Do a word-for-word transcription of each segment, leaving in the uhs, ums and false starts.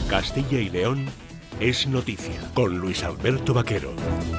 Castilla y León es noticia, con Luis Alberto Vaquero.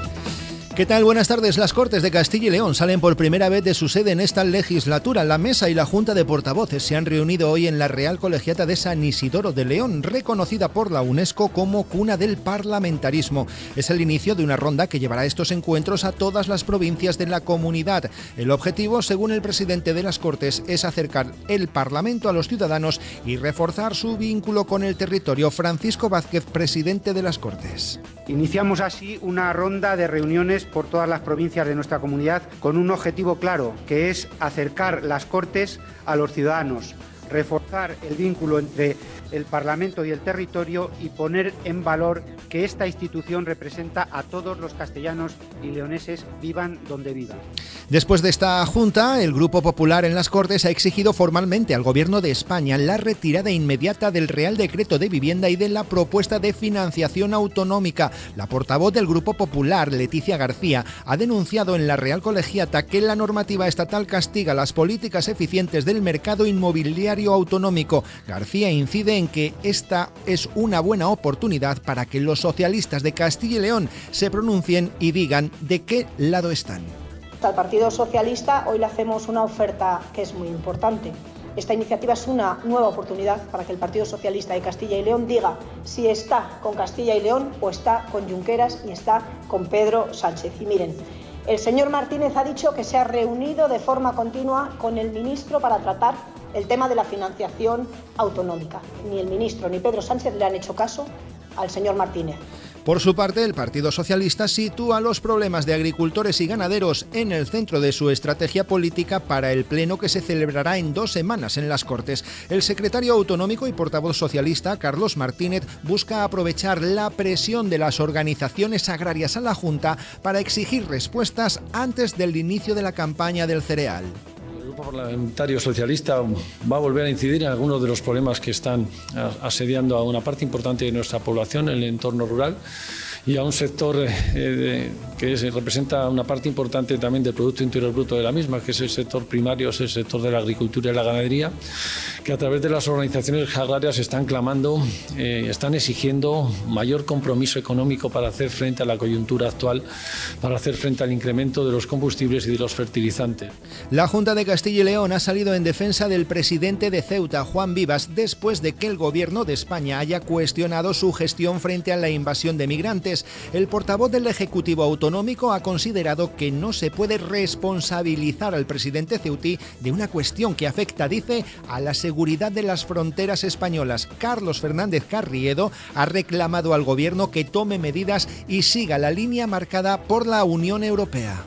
¿Qué tal? Buenas tardes. Las Cortes de Castilla y León salen por primera vez de su sede en esta legislatura. La Mesa y la Junta de Portavoces se han reunido hoy en la Real Colegiata de San Isidoro de León, reconocida por la UNESCO como cuna del parlamentarismo. Es el inicio de una ronda que llevará estos encuentros a todas las provincias de la comunidad. El objetivo, según el presidente de las Cortes, es acercar el Parlamento a los ciudadanos y reforzar su vínculo con el territorio. Francisco Vázquez, presidente de las Cortes. Iniciamos así una ronda de reuniones por todas las provincias de nuestra comunidad con un objetivo claro, que es acercar las Cortes a los ciudadanos, reforzar el vínculo entre el Parlamento y el territorio y poner en valor que esta institución representa a todos los castellanos y leoneses, vivan donde vivan. Después de esta junta, el Grupo Popular en las Cortes ha exigido formalmente al Gobierno de España la retirada inmediata del Real Decreto de Vivienda y de la propuesta de financiación autonómica. La portavoz del Grupo Popular, Leticia García, ha denunciado en la Real Colegiata que la normativa estatal castiga las políticas eficientes del mercado inmobiliario autonómico. García incide en que esta es una buena oportunidad para que los socialistas de Castilla y León se pronuncien y digan de qué lado están. Al Partido Socialista hoy le hacemos una oferta que es muy importante. Esta iniciativa es una nueva oportunidad para que el Partido Socialista de Castilla y León diga si está con Castilla y León o está con Junqueras y está con Pedro Sánchez. Y miren, el señor Martínez ha dicho que se ha reunido de forma continua con el ministro para tratar el tema de la financiación autonómica. Ni el ministro ni Pedro Sánchez le han hecho caso al señor Martínez. Por su parte, el Partido Socialista sitúa los problemas de agricultores y ganaderos en el centro de su estrategia política para el pleno que se celebrará en dos semanas en las Cortes. El secretario autonómico y portavoz socialista, Carlos Martínez, busca aprovechar la presión de las organizaciones agrarias a la Junta para exigir respuestas antes del inicio de la campaña del cereal. El Grupo Parlamentario Socialista va a volver a incidir en algunos de los problemas que están asediando a una parte importante de nuestra población en el entorno rural y a un sector eh, de, que es, representa una parte importante también del Producto Interior Bruto de la misma, que es el sector primario, es el sector de la agricultura y la ganadería, que a través de las organizaciones agrarias están clamando, eh, están exigiendo mayor compromiso económico para hacer frente a la coyuntura actual, para hacer frente al incremento de los combustibles y de los fertilizantes. La Junta de Castilla y León ha salido en defensa del presidente de Ceuta, Juan Vivas, después de que el Gobierno de España haya cuestionado su gestión frente a la invasión de migrantes. El portavoz del Ejecutivo Autonómico ha considerado que no se puede responsabilizar al presidente ceutí de una cuestión que afecta, dice, a la seguridad de las fronteras españolas. Carlos Fernández Carriedo ha reclamado al Gobierno que tome medidas y siga la línea marcada por la Unión Europea.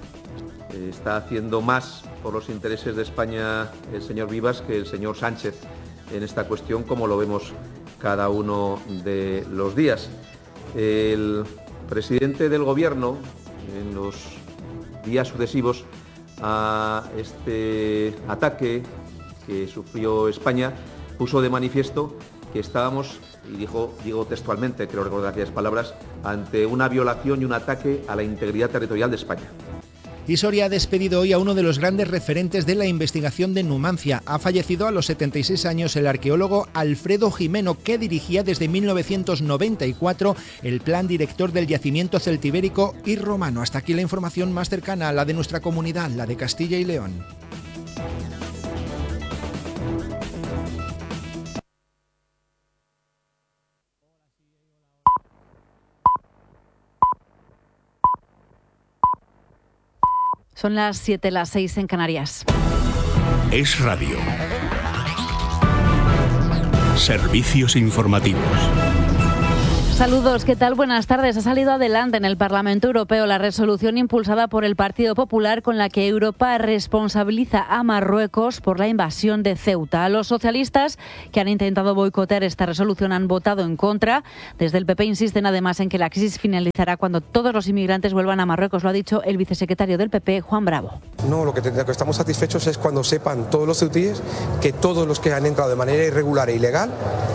Está haciendo más por los intereses de España el señor Vivas que el señor Sánchez en esta cuestión, como lo vemos cada uno de los días. El presidente del Gobierno, en los días sucesivos a este ataque que sufrió España, puso de manifiesto que estábamos, y dijo, digo textualmente, creo recordar aquellas palabras, ante una violación y un ataque a la integridad territorial de España. Y Soria ha despedido hoy a uno de los grandes referentes de la investigación de Numancia. Ha fallecido a los setenta y seis años el arqueólogo Alfredo Jimeno, que dirigía desde mil novecientos noventa y cuatro el plan director del yacimiento celtibérico y romano. Hasta aquí la información más cercana a la de nuestra comunidad, la de Castilla y León. Son las siete, las seis en Canarias. Es radio. Servicios informativos. Saludos, ¿qué tal? Buenas tardes. Ha salido adelante en el Parlamento Europeo la resolución impulsada por el Partido Popular con la que Europa responsabiliza a Marruecos por la invasión de Ceuta. Los socialistas que han intentado boicotear esta resolución han votado en contra. Desde el P P insisten además en que la crisis finalizará cuando todos los inmigrantes vuelvan a Marruecos. Lo ha dicho el vicesecretario del P P, Juan Bravo. No, lo que, lo que estamos satisfechos es cuando sepan todos los ceutíes que todos los que han entrado de manera irregular e ilegal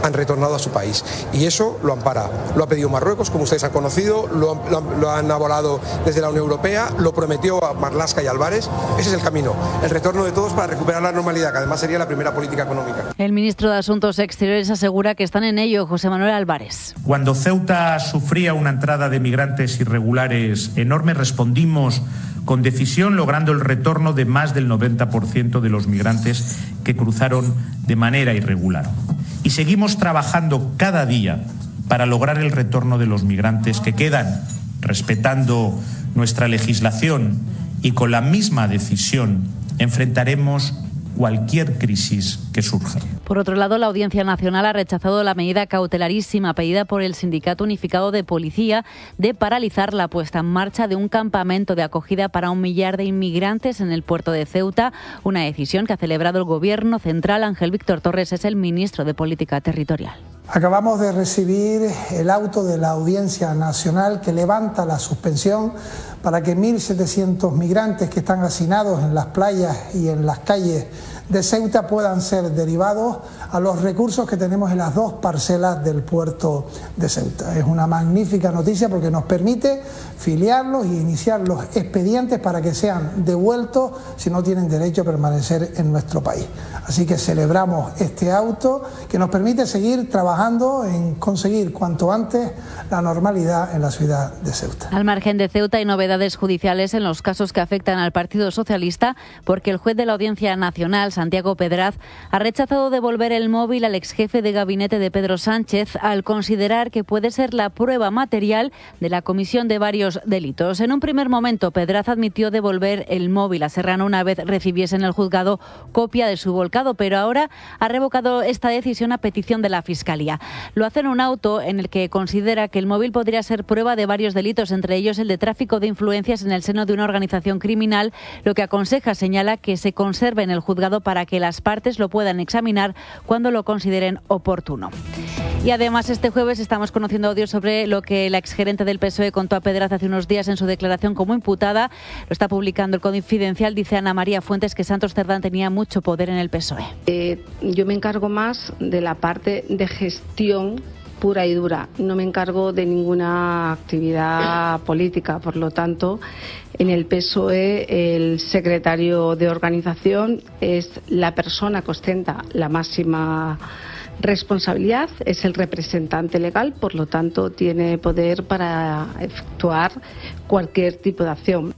han retornado a su país. Y eso lo ampara. Lo ha pedido Marruecos, como ustedes han conocido, lo, lo, lo han avalado desde la Unión Europea, lo prometió a Marlaska y Álvarez. Ese es el camino, el retorno de todos para recuperar la normalidad, que además sería la primera política económica. El ministro de Asuntos Exteriores asegura que están en ello. José Manuel Álvarez. Cuando Ceuta sufría una entrada de migrantes irregulares enorme, respondimos con decisión, logrando el retorno de más del noventa por ciento de los migrantes que cruzaron de manera irregular. Y seguimos trabajando cada día para lograr el retorno de los migrantes que quedan, respetando nuestra legislación, y con la misma decisión enfrentaremos cualquier crisis que surja. Por otro lado, la Audiencia Nacional ha rechazado la medida cautelarísima pedida por el Sindicato Unificado de Policía de paralizar la puesta en marcha de un campamento de acogida para un millar de inmigrantes en el puerto de Ceuta, una decisión que ha celebrado el Gobierno central. Ángel Víctor Torres es el ministro de Política Territorial. Acabamos de recibir el auto de la Audiencia Nacional que levanta la suspensión para que mil setecientos migrantes que están hacinados en las playas y en las calles de Ceuta puedan ser derivados a los recursos que tenemos en las dos parcelas del puerto de Ceuta. Es una magnífica noticia porque nos permite filiarlos y iniciar los expedientes para que sean devueltos si no tienen derecho a permanecer en nuestro país. Así que celebramos este auto que nos permite seguir trabajando en conseguir cuanto antes la normalidad en la ciudad de Ceuta. Al margen de Ceuta hay novedades judiciales en los casos que afectan al Partido Socialista, porque el juez de la Audiencia Nacional, Santiago Pedraz, ha rechazado devolver el móvil al exjefe de gabinete de Pedro Sánchez al considerar que puede ser la prueba material de la comisión de varios delitos. En un primer momento, Pedraz admitió devolver el móvil a Serrano una vez recibiese en el juzgado copia de su volcado, pero ahora ha revocado esta decisión a petición de la Fiscalía. Lo hace en un auto en el que considera que el móvil podría ser prueba de varios delitos, entre ellos el de tráfico de influencias en el seno de una organización criminal, lo que aconseja, señala, que se conserve en el juzgado para que las partes lo puedan examinar cuando lo consideren oportuno. Y además este jueves estamos conociendo audios sobre lo que la exgerente del P S O E contó a Pedraz hace unos días en su declaración como imputada. Lo está publicando el Confidencial. Dice Ana María Fuentes que Santos Cerdán tenía mucho poder en el P S O E. Eh, yo me encargo más de la parte de gestión pura y dura. No me encargo de ninguna actividad política. Por lo tanto, en el P S O E el secretario de organización es la persona que ostenta la máxima responsabilidad, es el representante legal, por lo tanto tiene poder para efectuar cualquier tipo de acción.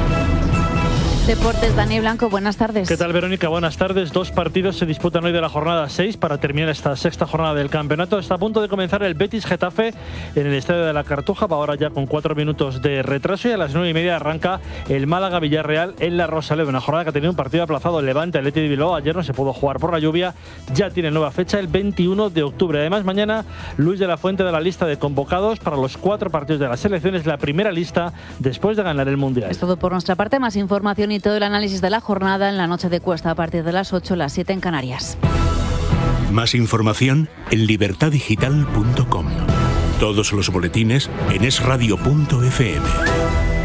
Deportes, Dani Blanco, buenas tardes. ¿Qué tal, Verónica? Buenas tardes. Dos partidos se disputan hoy de la jornada seis para terminar esta sexta jornada del campeonato. Está a punto de comenzar el Betis-Getafe en el Estadio de la Cartuja, va ahora ya con cuatro minutos de retraso, y a las nueve y media arranca el Málaga-Villarreal en la Rosaleda, una jornada que ha tenido un partido aplazado. El Levante, Athletic de Bilbao, ayer no se pudo jugar por la lluvia, ya tiene nueva fecha el veintiuno de octubre. Además, mañana Luis de la Fuente da la lista de convocados para los cuatro partidos de la selección. Es la primera lista después de ganar el Mundial. Es todo por nuestra parte. Más información y todo el análisis de la jornada en la noche de Cuesta a partir de las ocho, las siete en Canarias. Más información en libertad digital punto com. Todos los boletines en es radio punto efe eme.